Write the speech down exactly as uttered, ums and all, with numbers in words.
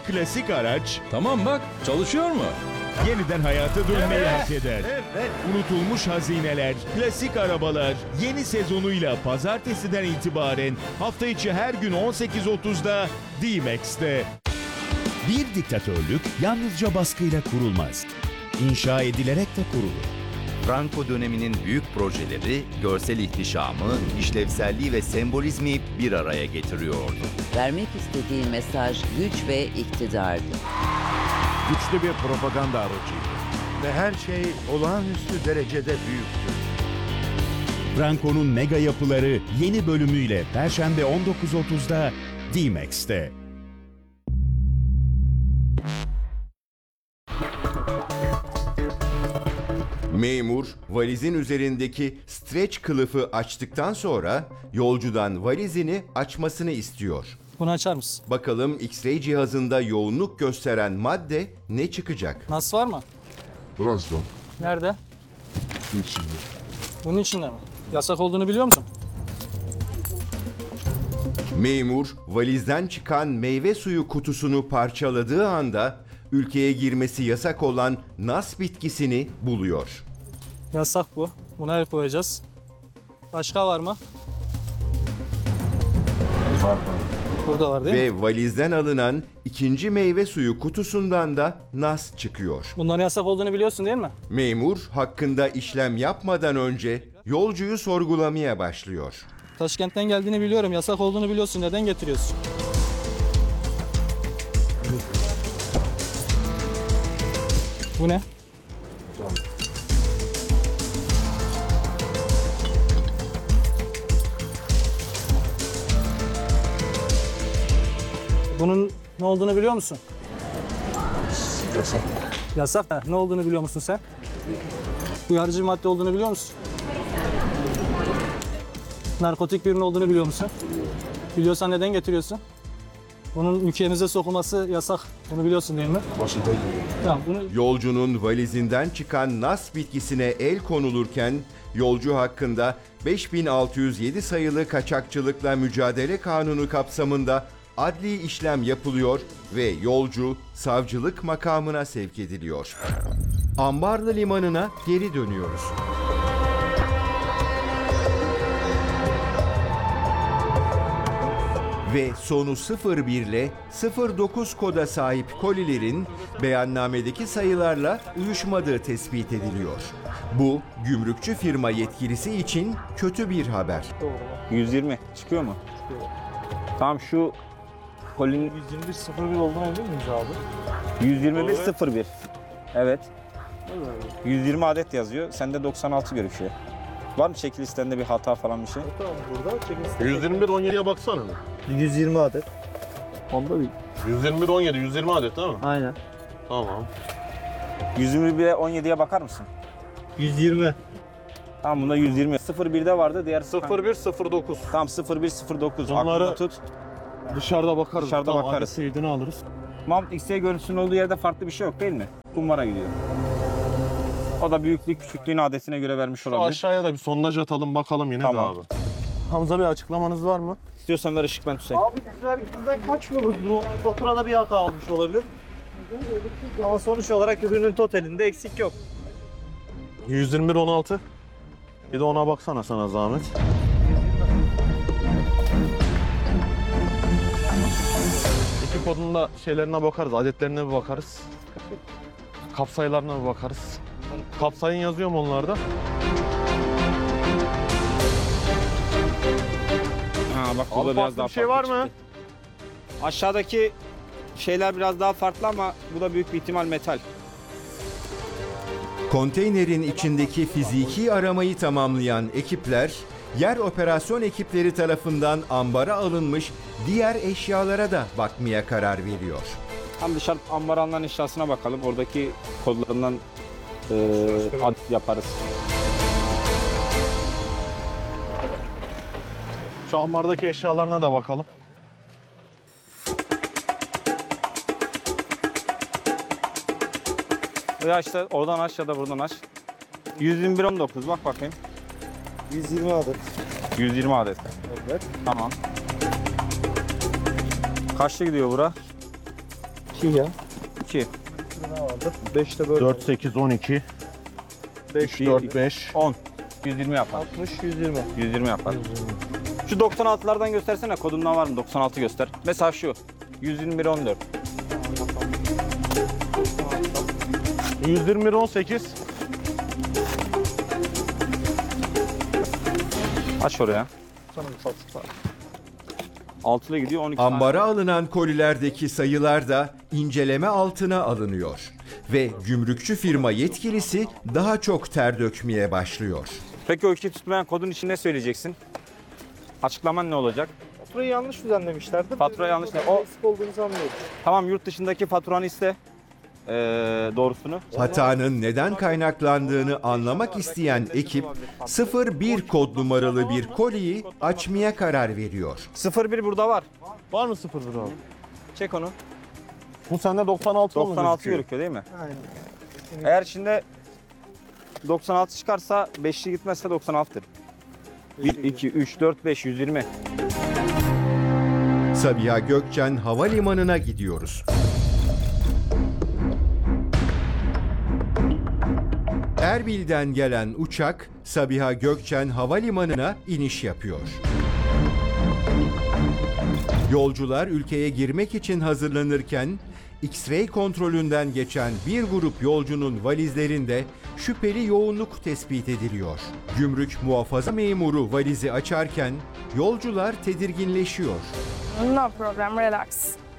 klasik araç Tamam bak, çalışıyor mu? yeniden hayata dönmeyi hak eder. Unutulmuş hazineler, klasik arabalar yeni sezonuyla pazartesiden itibaren hafta içi her gün on sekiz otuzda D-Max'te. Bir diktatörlük yalnızca baskıyla kurulmaz. İnşa edilerek de kurulur. Franco döneminin büyük projeleri, görsel ihtişamı, işlevselliği ve sembolizmi bir araya getiriyordu. Vermek istediği mesaj güç ve iktidardı. Güçlü bir propaganda aracıydı. Ve her şey olağanüstü derecede büyüktü. Franco'nun mega yapıları yeni bölümüyle Perşembe on dokuz otuzda D-Max'te. Memur, valizin üzerindeki streç kılıfı açtıktan sonra yolcudan valizini açmasını istiyor. Bunu açar mısın? Bakalım X-ray cihazında yoğunluk gösteren madde ne çıkacak? Nas var mı? Birazdan. Nerede? Şu içinde. Bunun içinde mi? Yasak olduğunu biliyor musun? Memur, valizden çıkan meyve suyu kutusunu parçaladığı anda ülkeye girmesi yasak olan nas bitkisini buluyor. Yasak bu. Buna el koyacağız. Başka var mı? Var mı? Burada var değil mi? Ve valizden alınan ikinci meyve suyu kutusundan da nas çıkıyor. Bunların yasak olduğunu biliyorsun değil mi? Memur, hakkında işlem yapmadan önce yolcuyu sorgulamaya başlıyor. Taşkent'ten geldiğini biliyorum. Yasak olduğunu biliyorsun. Neden getiriyorsun? Bu ne? Bunun ne olduğunu biliyor musun? Yasak. Yasak. Ha, ne olduğunu biliyor musun sen? Uyarıcı madde olduğunu biliyor musun? Narkotik bir ürün olduğunu biliyor musun? Biliyorsan neden getiriyorsun? Bunun ülkemize sokulması yasak. Bunu biliyorsun değil mi? Başında geliyor. Tamam, bunu Yolcunun valizinden çıkan nas bitkisine el konulurken yolcu hakkında beş bin altı yüz yedi sayılı kaçakçılıkla mücadele kanunu kapsamında adli işlem yapılıyor ve yolcu savcılık makamına sevk ediliyor. Ambarlı limanına geri dönüyoruz. Ve sonu sıfır bir ile sıfır dokuz koda sahip kolilerin beyannamedeki sayılarla uyuşmadığı tespit ediliyor. Bu, gümrükçü firma yetkilisi için kötü bir haber. yüz yirmi çıkıyor mu? Tamam, şu kolinin yüz yirmi bir sıfır bir olduğuna emin miyiz abi? yüz yirmi bir sıfır bir. Evet. yüz yirmi adet yazıyor. Sende doksan altı görüşüyor. Var mı çekil listende bir hata falan bir şey? Tamam, burada çekilsin. yüz yirmi bir on yediye baksana. yüz yirmi adet. Onda bir. yüz yirmi bir on yedi, yüz yirmi adet değil mi? Aynen. Tamam. yüz yirmi bire on yediye bakar mısın? yüz yirmi. Tamam, bunda yüz yirmi. sıfır birde vardı, diğer sıfır bir sıfır dokuz. Tamam, sıfır bir sıfır dokuz. Onları- Aklında tut. Dışarıda bakarız. Dışarıda Tamam, bakarız. adresini alırız. Mahmut X'e görüntüsünün olduğu yerde farklı bir şey yok değil mi? Kumbara gidiyor. O da büyüklük küçüklüğün adetine göre vermiş Şu olabilir. aşağıya da bir sondaj atalım bakalım yine Tamam. de abi. Hamza Bey, açıklamanız var mı? İstiyorsan ver, ışık ben tutayım. Abi güzel bizden kaçmıyoruz. Bu faturada bir hata olmuş olabilir. Ama sonuç olarak ürünün totalinde eksik yok. yüz yirmi bir on altı. Bir de ona baksana sana zahmet. İki kodun da şeylerine bakarız, adetlerine bir bakarız. Kapsayılarına bir bakarız. Kapsayın yazıyor mu onlarda? Ha bak, Abi burada biraz farklı daha bir şey var farklı mı? çıktı. Aşağıdaki şeyler biraz daha farklı ama bu da büyük bir ihtimal metal. Konteynerin içindeki fiziki aramayı tamamlayan ekipler, yer operasyon ekipleri tarafından ambara alınmış diğer eşyalara da bakmaya karar veriyor. Tam dışarı ambar alınan eşyasına bakalım. Oradaki kodlarından e, adet yaparız. Şu ambardaki eşyalarına da bakalım. Ve işte oradan aç ya da buradan aç. yüz yirmi bir on dokuz bak bakayım. yüz yirmi adet. yüz yirmi adet. Evet. Tamam. Kaçta gidiyor bura? iki ya. iki. beşte böyle. dört, sekiz, on iki. beş, dört, beş. on. yüz yirmi yapar. altmış, yüz yirmi. yüz yirmi yapar. Şu doksan altılardan göstersene. Kodundan var mı? doksan altı göster. Mesela şu. yüz yirmi bir on dört. yüz yirmi bir, on sekiz. Aç oraya. altılı gidiyor on iki tane. Ambara alınan kolilerdeki sayılar da inceleme altına alınıyor ve gümrükçü firma yetkilisi daha çok ter dökmeye başlıyor. Peki o iki tutmayan kodun için ne söyleyeceksin? Açıklaman ne olacak? Faturayı yanlış düzenlemişlerdir. Fatura yanlış ne? O O eksik olduğunu anlıyorum. tamam, yurt dışındaki faturanı iste. Ee, doğrusunu. Hatanın neden kaynaklandığını anlamak isteyen ekip sıfır bir kod numaralı bir koliyi açmaya karar veriyor. sıfır bir burada var. Var mı sıfır bir abi? Çek onu. Bu sende doksan altı mı doksan altı gözüküyor? gözüküyor değil mi? Aynen. Eğer içinde doksan altı çıkarsa beşli gitmezse doksan altıdır. bir, iki, üç, dört, beş, yüz yirmi. Sabiha Gökçen Havalimanı'na gidiyoruz. Erbil'den gelen uçak Sabiha Gökçen Havalimanı'na iniş yapıyor. Yolcular ülkeye girmek için hazırlanırken X-ray kontrolünden geçen bir grup yolcunun valizlerinde şüpheli yoğunluk tespit ediliyor. Gümrük muhafaza memuru valizi açarken yolcular tedirginleşiyor. No problem, relax.